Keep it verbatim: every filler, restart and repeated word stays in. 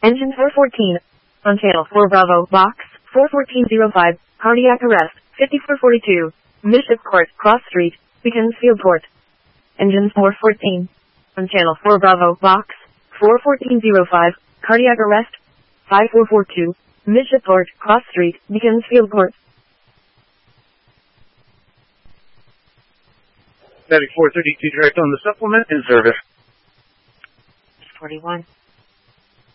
Engine four fourteen. On channel four Bravo, box four fourteen oh five, cardiac arrest, fifty-four forty-two, Bishop Court, Cross Street, Beaconsfield Port. Engine four fourteen. On channel four Bravo, box four fourteen oh five, cardiac arrest, five four four two, Bishop Port, Cross Street, Beaconsfield Port. Static four thirty-two direct on the supplement in service. forty-one.